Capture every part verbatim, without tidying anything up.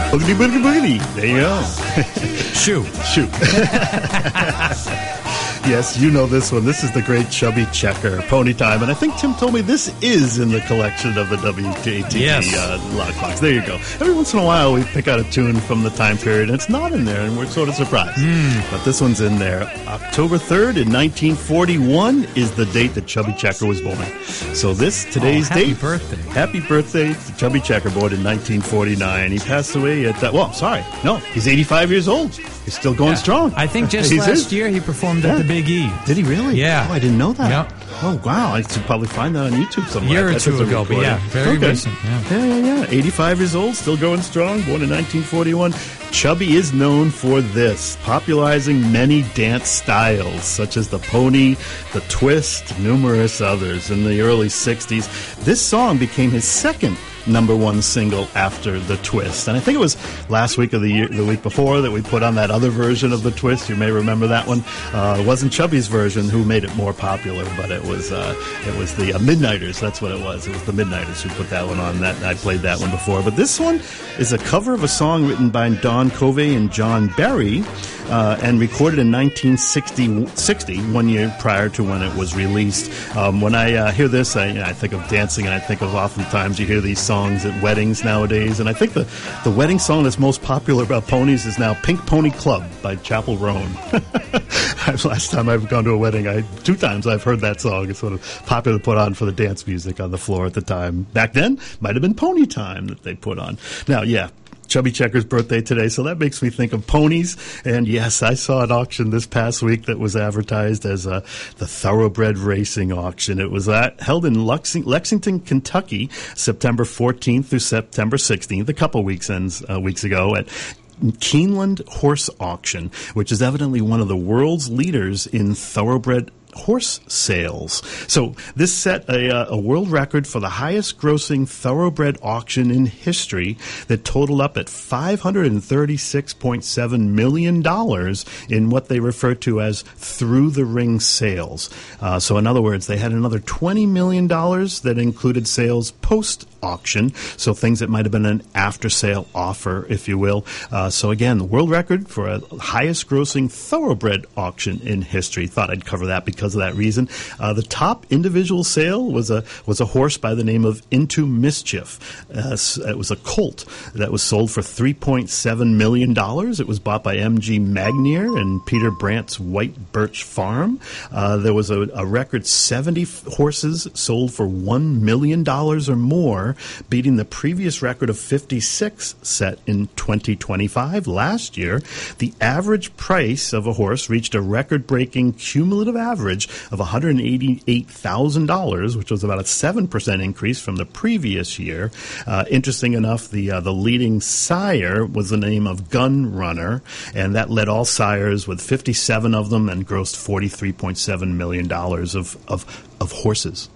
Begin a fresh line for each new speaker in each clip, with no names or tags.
Boogity, boogity, boogity. There you go.
Shoot.
Shoot. Yes, you know this one. This is the great Chubby Checker, Pony Time. And I think Tim told me this is in the collection of the W K T V
yes.
uh, Lockbox. There you go. Every once in a while, we pick out a tune from the time period, and it's not in there, and we're sort of surprised. Mm. But this one's in there. October third in nineteen forty-one is the date that Chubby Checker was born. So this, today's
oh, happy
date.
Happy birthday.
Happy birthday to Chubby Checker, born in nineteen forty-nine. He passed away at, uh, well, sorry. No, he's eighty-five years old. He's still going
yeah.
strong.
I think just last year he performed
yeah.
at the Big E.
Did he really?
Yeah.
Oh, I didn't know that.
Yep.
Oh, wow. I should probably find that on YouTube somewhere.
A year or
That's
two ago, but yeah, very
okay.
recent. Yeah.
yeah, yeah, yeah. eighty-five years old, still going strong, born in nineteen forty-one. Chubby is known for this, popularizing many dance styles, such as the pony, the twist, numerous others. In the early sixties, this song became his second number one single after the twist. And I think it was last week or the year, the week before that we put on that other version of the twist. You may remember that one. Uh, it wasn't Chubby's version who made it more popular, but it was uh, it was the uh, Midnighters. That's what it was. It was the Midnighters who put that one on. That I played that one before. But this one is a cover of a song written by Don Covey and John Barry uh, and recorded in nineteen sixty, sixty, one year prior to when it was released. Um, when I uh, hear this, I, you know, I think of dancing, and I think of oftentimes you hear these songs at weddings nowadays, and I think the, the wedding song that's most popular about ponies is now Pink Pony Club by Chappell Roan. Last time I've gone to a wedding, I two times I've heard that song. It's sort of popular to put on for the dance music on the floor at the time. Back then, might have been Pony Time that they put on. Now, yeah, Chubby Checker's birthday today, so that makes me think of ponies. And yes, I saw an auction this past week that was advertised as uh, the Thoroughbred Racing Auction. It was at, held in Lexing- Lexington, Kentucky, September fourteenth through September sixteenth, a couple weeks ends, uh, weeks ago at Keeneland Horse Auction, which is evidently one of the world's leaders in thoroughbred horse sales. So this set a, uh, a world record for the highest grossing thoroughbred auction in history that totaled up at five hundred thirty-six point seven million dollars in what they refer to as through-the-ring sales. Uh, so in other words, they had another twenty million dollars that included sales post-auction, so things that might have been an after-sale offer, if you will. Uh, so again, the world record for a highest grossing thoroughbred auction in history. Thought I'd cover that because of that reason. Uh, the top individual sale was a was a horse by the name of Into Mischief. Uh, it was a colt that was sold for three point seven million dollars. It was bought by M G Magnier and Peter Brandt's White Birch Farm. Uh, there was a, a record seventy horses sold for one million dollars or more, beating the previous record of fifty-six set in twenty twenty-five. Last year, the average price of a horse reached a record-breaking cumulative average of one hundred eighty-eight thousand dollars, which was about a seven percent increase from the previous year. Uh, interesting enough, the uh, the leading sire was the name of Gun Runner, and that led all sires with fifty-seven of them and grossed forty-three point seven million dollars of, of of horses.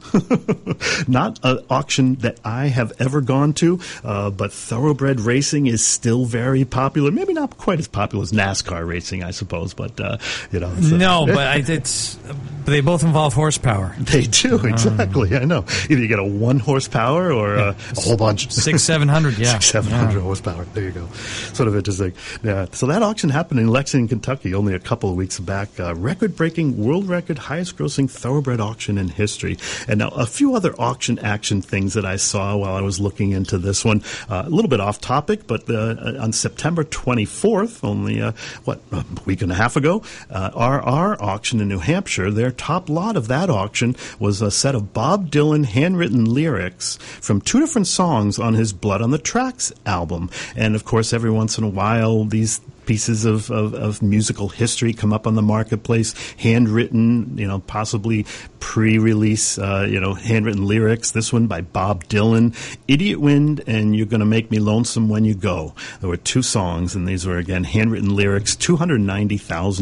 Not an auction that I have ever gone to, uh, but thoroughbred racing is still very popular. Maybe not quite as popular as NASCAR racing, I suppose, but, uh, you know. It's, uh,
no, but I, it's, they both involve horsepower.
They do, exactly. Um, I know. Either you get a one horsepower or yeah, a, a whole bunch.
Six, seven hundred, yeah.
Six, seven hundred
yeah.
horsepower. There you go. Sort of interesting. Yeah. So that auction happened in Lexington, Kentucky, only a couple of weeks back. Uh, record-breaking, world record, highest-grossing thoroughbred auction in history. And now a few other auction action things that I saw while I was looking into this one. Uh, a little bit off topic, but uh, on September twenty-fourth, only, uh, what, a week and a half ago, uh, R R Auction in New Hampshire, their top lot of that auction was a set of Bob Dylan handwritten lyrics from two different songs on his Blood on the Tracks album. And, of course, every once in a while, these pieces of, of, of musical history come up on the marketplace, handwritten, you know, possibly pre-release, uh, you know, handwritten lyrics. This one by Bob Dylan, Idiot Wind and You're Gonna Make Me Lonesome When You Go. There were two songs, and these were, again, handwritten lyrics, two hundred ninety thousand